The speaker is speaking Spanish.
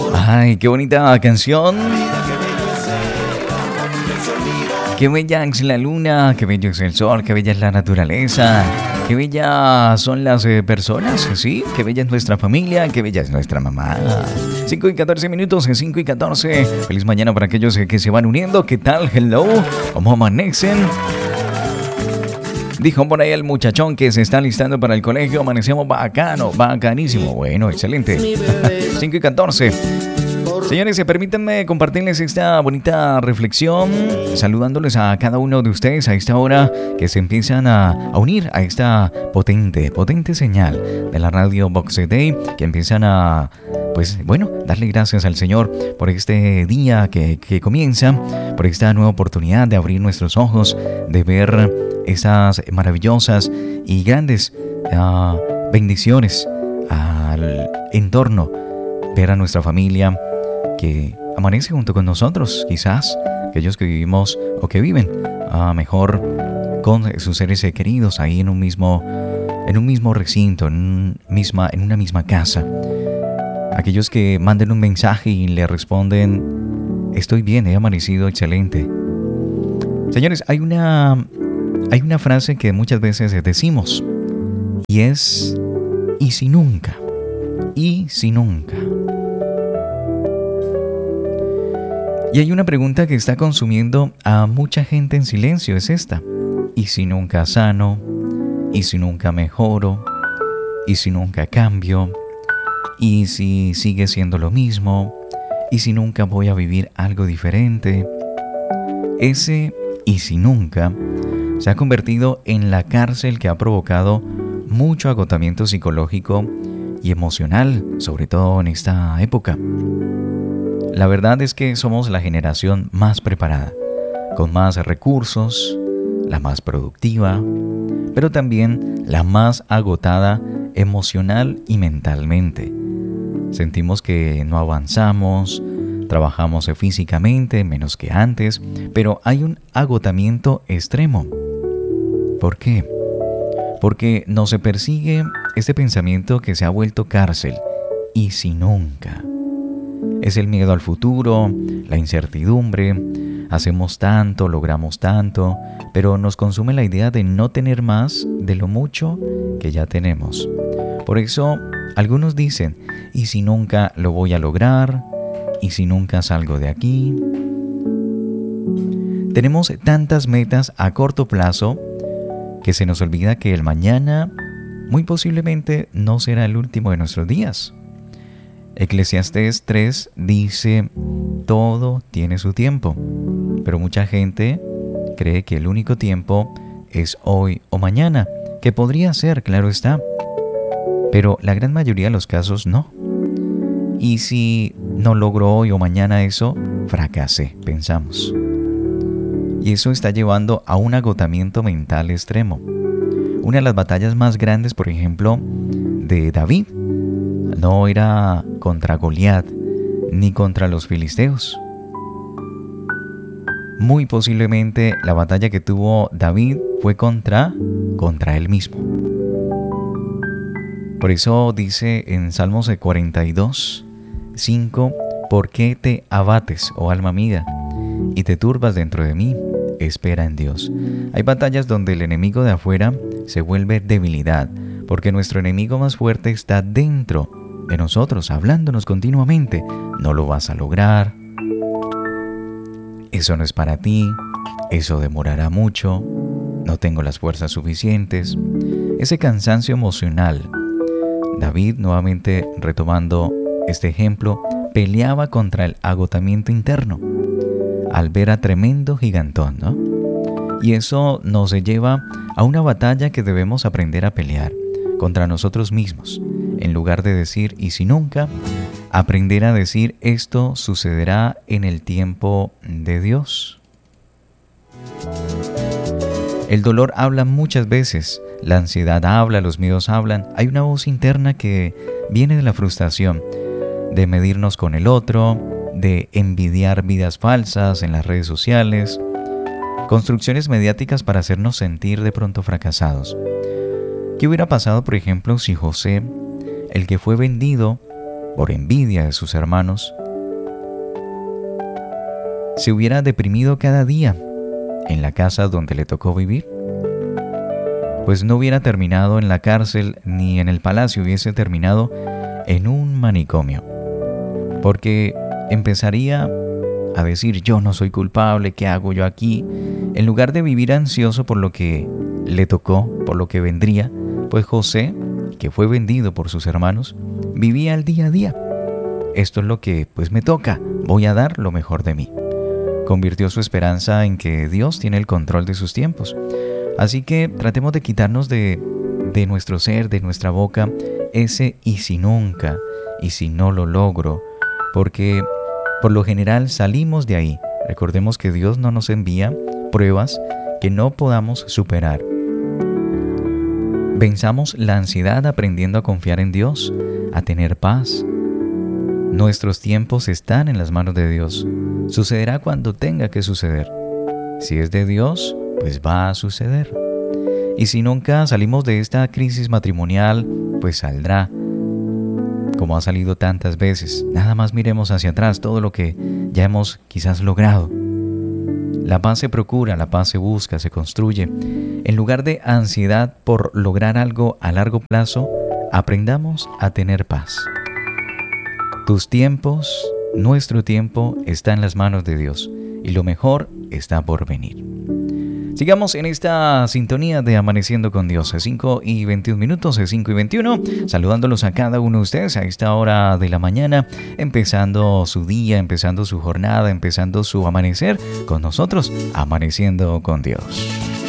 Ay, qué bonita canción. Qué bella es la luna, qué bello es el sol, qué bella es la naturaleza, qué bellas son las personas, ¿sí? Qué bella es nuestra familia, qué bella es nuestra mamá. 5 y 14 minutos, 5 y 14. Feliz mañana para aquellos que se van uniendo. ¿Qué tal? Hello, ¿cómo amanecen? Dijo por ahí el muchachón que se está listando para el colegio. Amanecemos bacano, bacanísimo. Bueno, excelente. 5 y 14. Señores, permítanme compartirles esta bonita reflexión, saludándoles a cada uno de ustedes a esta hora que se empiezan a unir a esta potente señal de la radio Box Day, que empiezan a, pues bueno, darle gracias al Señor por este día que comienza, por esta nueva oportunidad de abrir nuestros ojos, de ver esas maravillosas y grandes bendiciones al entorno, ver a nuestra familia que amanece junto con nosotros, quizás aquellos que vivimos o que viven mejor con sus seres queridos ahí en un mismo recinto, en una misma casa. Aquellos que manden un mensaje y le responden: estoy bien, he amanecido excelente. Señores, hay una frase que muchas veces decimos y es: ¿y si nunca? ¿Y si nunca? Y hay una pregunta que está consumiendo a mucha gente en silencio, es esta: ¿y si nunca sano? ¿Y si nunca mejoro? ¿Y si nunca cambio? ¿Y si sigue siendo lo mismo? ¿Y si nunca voy a vivir algo diferente? Ese ¿y si nunca? Se ha convertido en la cárcel que ha provocado mucho agotamiento psicológico y emocional, sobre todo en esta época. La verdad es que somos la generación más preparada, con más recursos, la más productiva, pero también la más agotada emocional y mentalmente. Sentimos que no avanzamos, trabajamos físicamente menos que antes, pero hay un agotamiento extremo. ¿Por qué? Porque nos persigue este pensamiento que se ha vuelto cárcel. ¿Y si nunca? Es el miedo al futuro, la incertidumbre. Hacemos tanto, logramos tanto, pero nos consume la idea de no tener más de lo mucho que ya tenemos. Por eso, algunos dicen: ¿y si nunca lo voy a lograr? ¿Y si nunca salgo de aquí? Tenemos tantas metas a corto plazo que se nos olvida que el mañana muy posiblemente no será el último de nuestros días. Eclesiastés 3 dice: todo tiene su tiempo, pero mucha gente cree que el único tiempo es hoy o mañana, que podría ser, claro está, pero la gran mayoría de los casos no. Y si no logro hoy o mañana eso, fracasé, pensamos. Y eso está llevando a un agotamiento mental extremo. Una de las batallas más grandes, por ejemplo, de David, no era contra Goliat ni contra los filisteos. Muy posiblemente la batalla que tuvo David fue contra él mismo. Por eso dice en Salmos 42, 5: ¿por qué te abates, oh alma mía, y te turbas dentro de mí? Espera en Dios. Hay batallas donde el enemigo de afuera se vuelve debilidad, porque nuestro enemigo más fuerte está dentro de nosotros, hablándonos continuamente: no lo vas a lograr, eso no es para ti, eso demorará mucho, no tengo las fuerzas suficientes. Ese cansancio emocional. David, nuevamente retomando este ejemplo, peleaba contra el agotamiento interno al ver a tremendo gigantón, ¿no? Y eso nos lleva a una batalla que debemos aprender a pelear contra nosotros mismos. En lugar de decir ¿y si nunca?, aprender a decir: esto sucederá en el tiempo de Dios. El dolor habla muchas veces, la ansiedad habla, los miedos hablan. Hay una voz interna que viene de la frustración, de medirnos con el otro, de envidiar vidas falsas en las redes sociales, construcciones mediáticas para hacernos sentir de pronto fracasados. ¿Qué hubiera pasado, por ejemplo, si José, el que fue vendido por envidia de sus hermanos, se hubiera deprimido cada día en la casa donde le tocó vivir, pues no hubiera terminado en la cárcel ni en el palacio, hubiese terminado en un manicomio, porque empezaría a decir: yo no soy culpable, ¿qué hago yo aquí? En lugar de vivir ansioso por lo que le tocó, por lo que vendría, pues José, que fue vendido por sus hermanos, vivía el día a día. Esto es lo que pues me toca, voy a dar lo mejor de mí. Convirtió su esperanza en que Dios tiene el control de sus tiempos. Así que tratemos de quitarnos de nuestro ser, de nuestra boca, ese y si nunca, y si no lo logro, porque por lo general salimos de ahí. Recordemos que Dios no nos envía pruebas que no podamos superar. Venzamos la ansiedad aprendiendo a confiar en Dios, a tener paz. Nuestros tiempos están en las manos de Dios. Sucederá cuando tenga que suceder. Si es de Dios, pues va a suceder. Y si nunca salimos de esta crisis matrimonial, pues saldrá, como ha salido tantas veces. Nada más miremos hacia atrás todo lo que ya hemos quizás logrado. La paz se procura, la paz se busca, se construye. En lugar de ansiedad por lograr algo a largo plazo, aprendamos a tener paz. Tus tiempos, nuestro tiempo, está en las manos de Dios y lo mejor está por venir. Sigamos en esta sintonía de Amaneciendo con Dios. Es 5:21, es 5:21. Saludándolos a cada uno de ustedes a esta hora de la mañana, empezando su día, empezando su jornada, empezando su amanecer con nosotros, Amaneciendo con Dios.